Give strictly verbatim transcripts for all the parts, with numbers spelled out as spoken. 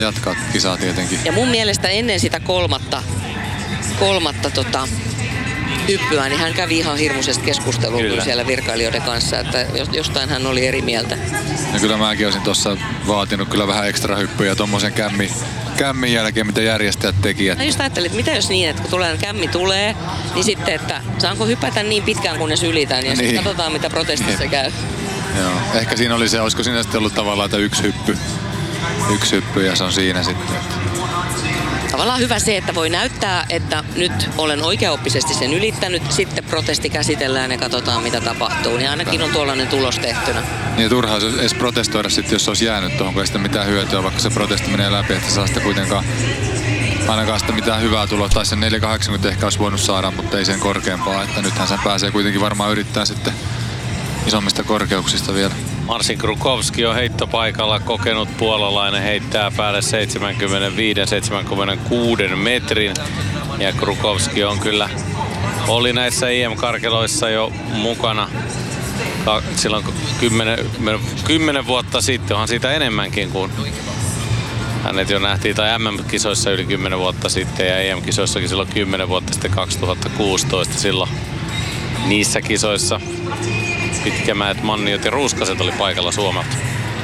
jatkaa kisaa tietenkin. Ja mun mielestä ennen sitä kolmatta, kolmatta tota, hyppyä, niin hän kävi ihan hirmuisesta keskustelua siellä virkailijoiden kanssa, että jostain hän oli eri mieltä. Ja kyllä mäkin olisin tuossa vaatinut kyllä vähän ekstra hyppyjä tommosen kämmi, kämmin jälkeen, mitä järjestäjät tekivät. Mä just ajattelin, että mitä jos niin, että kun tulee, kämmi tulee, niin sitten, että saanko hypätä niin pitkään, kunnes ylitän, ja niin. sitten katsotaan, mitä protestissa käy. Joo, ehkä siinä oli se, olisiko siinä sitten ollut tavallaan, että yksi hyppy, yksi hyppy ja se on siinä sitten. Tavallaan hyvä se, että voi näyttää, että nyt olen oikeaoppisesti sen ylittänyt, sitten protesti käsitellään ja katsotaan, mitä tapahtuu. Niin ainakin on tuollainen tulos tehtynä. Niin turhaa se edes protestoida sitten, jos se olisi jäänyt tuohon, kun ei sitä mitään hyötyä, vaikka se protesti menee läpi, että saa sitä kuitenkaan ainakaan sitä mitään hyvää tuloa. Tai sen neljä kahdeksankymmentä ehkä olisi voinut saada, mutta ei sen korkeampaa. Että nythän sen pääsee kuitenkin varmaan yrittää sitten isommista korkeuksista vielä. Marcin Krukowski on heittopaikalla, kokenut puolalainen, heittää päälle seitsemänkymmentäviisi seitsemänkymmentäkuusi metrin. Ja Krukowski on kyllä, oli näissä I M-karkeloissa jo mukana silloin kymmenen vuotta sitten, onhan siitä enemmänkin kuin hänet jo nähtiin, tai M M-kisoissa yli kymmenen vuotta sitten ja E M-kisoissakin silloin kymmenen vuotta sitten kaksituhattakuusitoista silloin niissä kisoissa. Pitkämäet, Manniot ja Ruuskaset oli paikalla Suomelta.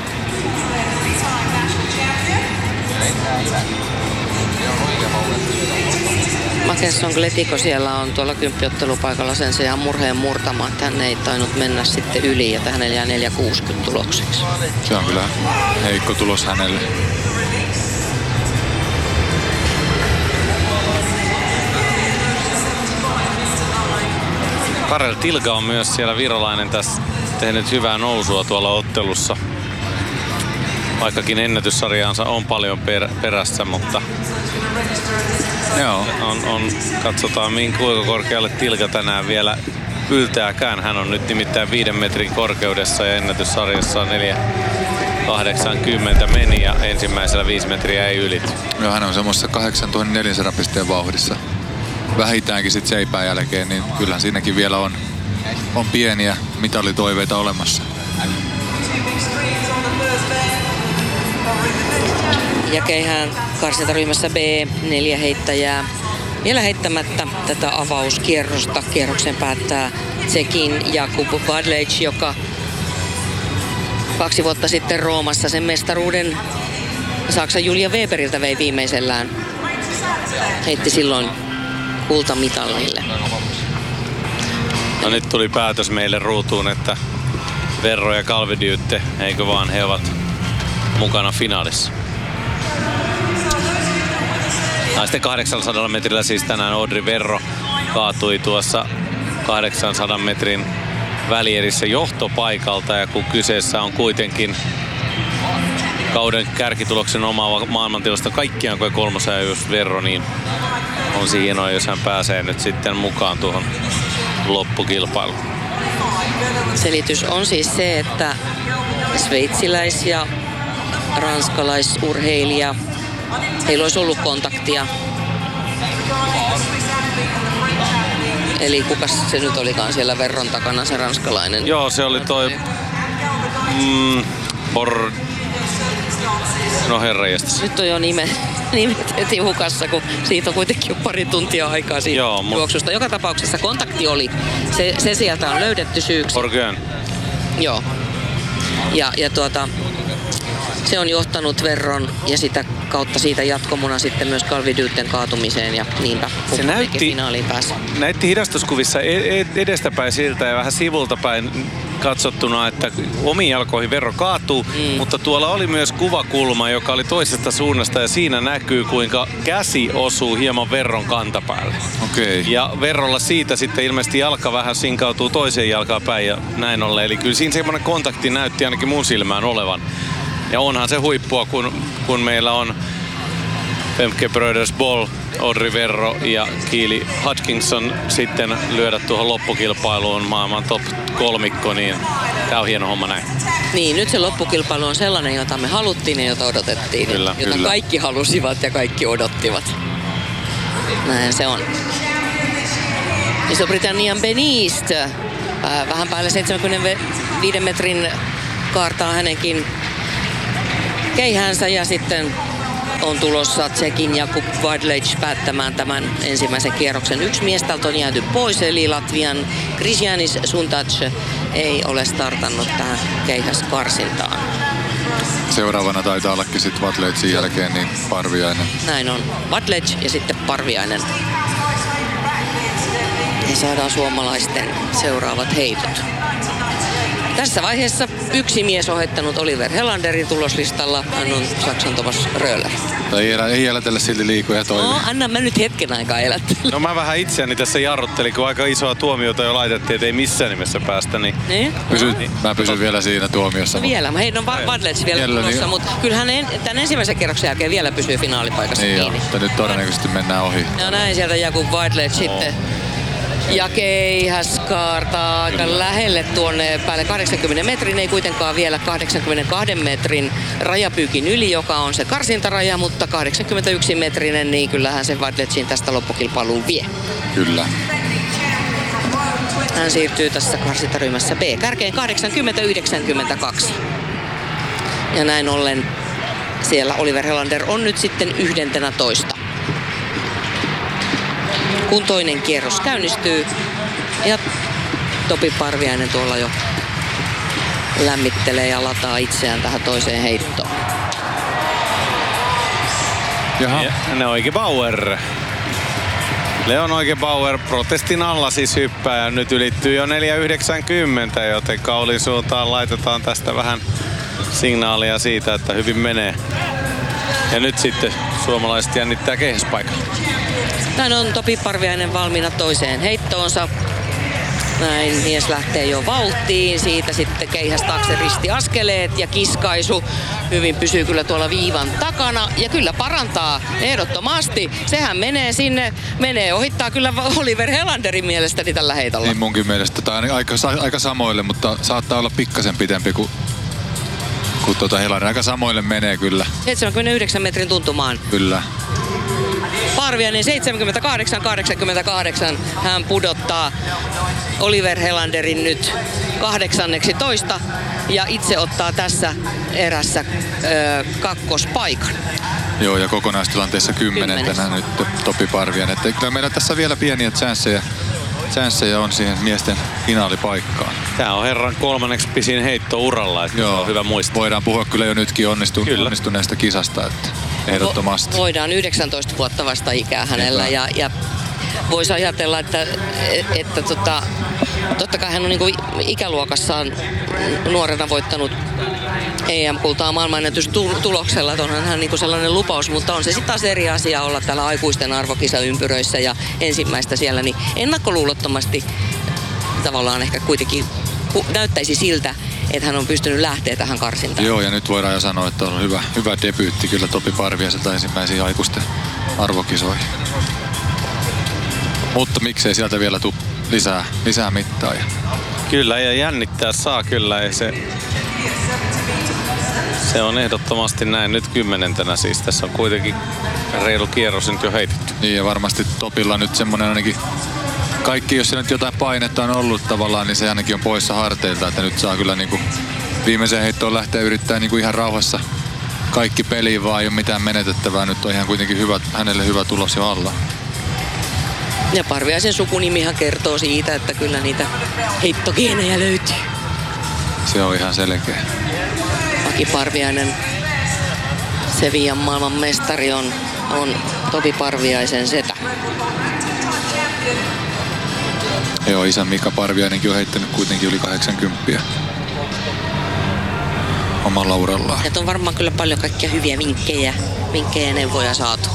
Mackenson Gletiko siellä on tuolla kymppiottelupaikalla sen sijaan murheen murtama, että hän ei tainnut mennä sitten yli ja hänellä jää neljä kuusikymmentä tulokseksi. Se on kyllä heikko tulos hänelle. Karel Tilga on myös siellä virolainen tässä tehnyt hyvää nousua tuolla ottelussa. Vaikkakin ennätyssarjaansa on paljon per, perässä, mutta Joo. On, on, katsotaan kuinka korkealle Tilga tänään vielä yltääkään. Hän on nyt nimittäin viiden metrin korkeudessa ja ennätyssarjassa neljä kahdeksankymmentä meni ja ensimmäisellä viisi metriä ei ylity. Joo, hän on semmoisessa kahdeksantuhattaneljäsataa pisteen vauhdissa. Vähintäänkin sitten seipään jälkeen, niin kyllähän siinäkin vielä on, on pieniä mitalitoiveita olemassa. Ja keihään karsintaryhmässä B, neljä heittäjää. Vielä heittämättä tätä avauskierrosta. Kierroksen päättää Tsekin Jakub Badlej, joka kaksi vuotta sitten Roomassa sen mestaruuden Saksan Julia Weberiltä vei viimeisellään. Heitti silloin kultamitalille. No nyt tuli päätös meille ruutuun, että Verro ja Calvi-Dytte, eikö vaan, he ovat mukana finaalissa. Naisten kahdeksansadan metrillä siis tänään Audrey Verro kaatui tuossa kahdeksansadan metrin välierissä johtopaikalta, ja kun kyseessä on kuitenkin kauden kärkituloksen omaava maailmantilasta kaikkiaan kuin kolmosajajuus Verro, niin on se hienoa, jos hän pääsee nyt sitten mukaan tuohon loppukilpailuun. Selitys on siis se, että sveitsiläis- ja ranskalaisurheilija, heillä olisi ollut kontaktia. Eli kukas se nyt olikaan siellä Verron takana, se ranskalainen? Joo, se oli toi mm, Bor... No herranjestas. Nyt on jo nime, nimet heti hukassa, kun siitä on kuitenkin jo pari tuntia aikaa siitä Joo, mut... juoksusta. Joka tapauksessa kontakti oli. Se, se sieltä on löydetty syyksi. Borgön. Joo. Ja, ja tuota, se on johtanut Verron ja sitä kautta siitä jatkomuna sitten myös Calvi-Dytten kaatumiseen ja niinpä se näytti, finaaliin pääsi. Näytti hidastuskuvissa edestäpäin siltä ja vähän sivulta päin katsottuna, että omiin jalkoihin Verro kaatuu, mm. mutta tuolla oli myös kuvakulma, joka oli toisesta suunnasta ja siinä näkyy, kuinka käsi osuu hieman Verron kantapäälle. Okay. Ja Verrolla siitä sitten ilmeisesti jalka vähän sinkautuu toiseen jalkaan päin ja näin ollen. Eli kyllä siinä semmoinen kontakti näytti ainakin mun silmään olevan. Ja onhan se huippua, kun, kun meillä on Femke Brothers Ball, Audrey Verro ja Keely Hutchinson sitten lyödä tuohon loppukilpailuun maailman top kolmikko, niin tää on hieno homma näin. Niin, nyt se loppukilpailu on sellainen, jota me haluttiin ja jota odotettiin. Kyllä, jota kyllä. Kaikki halusivat ja kaikki odottivat. Näin se on. Iso-Britannian Ben East. Vähän päälle seitsemänkymmentäviisi metrin kaartaa hänenkin keihänsä ja sitten on tulossa Tsekin Jakub Vadlec päättämään tämän ensimmäisen kierroksen. Yksi mies täältä on jääty pois, eli Latvian Krišjānis Suntac ei ole startannut tähän keihäskarsintaan. Seuraavana taitaa ollakin sitten Vadlecin jälkeen niin Parviainen. Näin on. Vadlec ja sitten Parviainen. Ja saadaan suomalaisten seuraavat heitot. Tässä vaiheessa yksi mies ohittanut Oliver Helanderin tuloslistalla. Hän on Saksan Thomas Röhler. Ei, elä, ei elätellä silti liikoja toimii. No, anna mä nyt hetken aikaa elättää. No mä vähän itseäni tässä jarruttelin, kun aika isoa tuomiota jo laitettiin, että ei missään nimessä päästä. Niin... Niin? Pysy, mä pysyn vielä siinä tuomiossa. No vielä, hei, no Vadlec vielä Jälleen, tulossa, niin. mutta kyllä hän en, tämän ensimmäisen kerroksen jälkeen vielä pysyy finaalipaikassa Niin kiinni. joo, mutta nyt todennäköisesti mennään ohi. No näin sieltä Jakub Vadlec sitten. Ja keihäskaartaa aika lähelle tuonne päälle kahdeksankymmenen metrin, ei kuitenkaan vielä kahdeksankymmentäkaksi metrin rajapyykin yli, joka on se karsintaraja, mutta kahdeksankymmentäyksi metrinen, niin kyllähän se Vadlecin tästä loppukilpailuun vie. Kyllä. Hän siirtyy tässä karsintaryhmässä B kärkeen kahdeksankymmentä yhdeksänkymmentäkaksi. Ja näin ollen siellä Oliver Helander on nyt sitten yhdentenä toista. Kun toinen kierros käynnistyy ja Topi Parviainen tuolla jo lämmittelee ja lataa itseään tähän toiseen heittoon. Jaha. Ja ne oikein Bauer. Leon oikein Bauer protestin alla siis hyppää ja nyt ylittyy jo neljä yhdeksänkymmentä, joten Kaulin suuntaan laitetaan tästä vähän signaalia siitä, että hyvin menee. Ja nyt sitten suomalaiset jännittää keihäspaikalla. Näin on Topi Parviainen valmiina toiseen heittoonsa. Näin mies lähtee jo vauhtiin. Siitä sitten keihäs taakse ristiaskeleet ja kiskaisu. Hyvin pysyy kyllä tuolla viivan takana ja kyllä parantaa ehdottomasti. Sehän menee sinne, menee ohittaa kyllä Oliver Helanderin mielestäni tällä heitolla. Niin munkin mielestä. Tämä on aika, aika samoille, mutta saattaa olla pikkasen pitempi kuin, kuin tuota Helander. Aika samoille menee kyllä. seitsemänkymmentäyhdeksän metrin tuntumaan. Kyllä. Parviainen seitsemänkymmentäkahdeksan kahdeksankymmentäkahdeksan. Hän pudottaa Oliver Helanderin nyt kahdeksanneksi toista ja itse ottaa tässä erässä ö, kakkospaikan. Joo, ja kokonaistilanteessa kymmenentenä nyt Topi Parviainen. Että kyllä meillä tässä vielä pieniä chanceja, chanceja on siihen miesten finaalipaikkaan. Tämä on herran kolmanneksi pisin heitto uralla, että Joo, on hyvä muistaa. Voidaan puhua kyllä jo nytkin onnistu, onnistuneesta kisasta, että ehdottomasti. Vo, voidaan yhdeksäntoista vuotta vasta ikää hänellä ja, ja voisi ajatella, että, että, että tota, totta kai hän on niin kuin ikäluokassaan nuorena voittanut E M-kultaa maailmanennätystuloksella, että onhan hän niin kuin sellainen lupaus, mutta on se sitten taas eri asia olla täällä aikuisten arvokisaympyröissä ja ensimmäistä siellä, niin ennakkoluulottomasti tavallaan ehkä kuitenkin näyttäisi siltä, että hän on pystynyt lähteä tähän karsintaan. Joo, ja nyt voidaan jo sanoa, että on hyvä, hyvä debyytti kyllä Topi Parviaiselta ensimmäisiin aikuisten arvokisoihin. Mutta miksei sieltä vielä tule lisää, lisää mittaa. Kyllä, ja jännittää saa kyllä. Ja se, se on ehdottomasti näin. Nyt kymmenentenä siis. Tässä on kuitenkin reilu kierros nyt jo heitetty. Niin, ja varmasti Topilla nyt semmoinen ainakin kaikki, jos se nyt jotain painetta on ollut tavallaan, niin se ainakin on poissa harteilta. Että nyt saa kyllä niinku viimeiseen heittoon lähteä yrittää niinku ihan rauhassa kaikki peliin, vaan ei ole mitään menetettävää. Nyt on ihan kuitenkin hyvä, hänelle hyvä tulos jo alla. Ja Parviaisen sukunimihan kertoo siitä, että kyllä niitä heittogeenejä löytyy. Se on ihan selkeä. Aki Parviainen, Sevillan maailman mestari, on, on Topi Parviaisen setä. Joo, isä Mika Parviainenkin on heittänyt kuitenkin yli kahdeksankymmentä omalla urallaan. Et on varmaan kyllä paljon kaikkia hyviä vinkkejä, vinkkejä ja neuvoja saatu.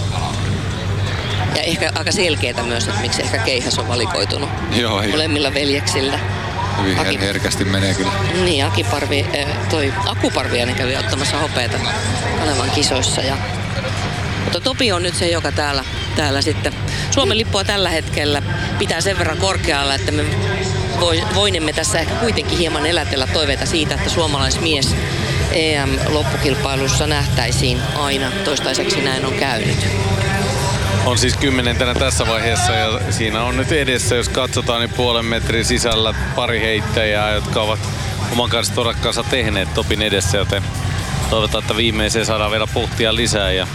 Ja ehkä aika selkeää myös, että miksi ehkä keihäs on valikoitunut. Joo, molemmilla veljeksillä. Hyvin Aki... herkästi menee kyllä. Niin, Aki Parvi, toi Aku Parviainen kävi ottamassa hopeata Kalevan kisoissa. Ja... Mutta Topi on nyt se, joka täällä, täällä sitten Suomen lippua tällä hetkellä pitää sen verran korkealla, että me voinemme tässä ehkä kuitenkin hieman elätellä toiveita siitä, että suomalaismies E M-loppukilpailussa nähtäisiin aina. Toistaiseksi näin on käynyt. On siis kymmenentenä tässä vaiheessa ja siinä on nyt edessä, jos katsotaan, niin puolen metrin sisällä pari heittäjää, jotka ovat oman kanssa tehneet Topin edessä, joten toivotaan, että viimeiseen saadaan vielä puhtia lisää ja